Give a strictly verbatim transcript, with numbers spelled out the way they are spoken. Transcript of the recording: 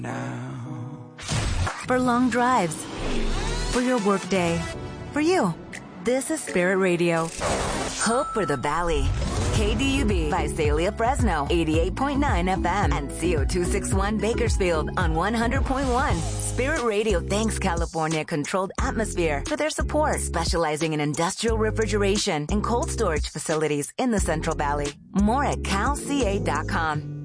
now. For long drives, for your workday, for you. This is Spirit Radio. Hope for the Valley. K D U B, Visalia, Fresno, eighty-eight point nine F M, and C O two sixty-one Bakersfield on one hundred point one. Spirit Radio thanks California Controlled Atmosphere for their support, specializing in industrial refrigeration and cold storage facilities in the Central Valley. More at cal c a dot com.